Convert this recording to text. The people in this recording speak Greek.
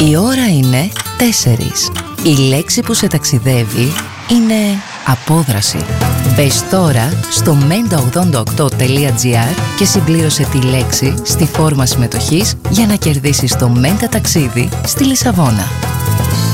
Η ώρα είναι 4. Η λέξη που σε ταξιδεύει είναι απόδραση. Μπες τώρα στο menta88.gr και συμπλήρωσε τη λέξη στη φόρμα συμμετοχής για να κερδίσεις το Menta ταξίδι στη Λισαβόνα.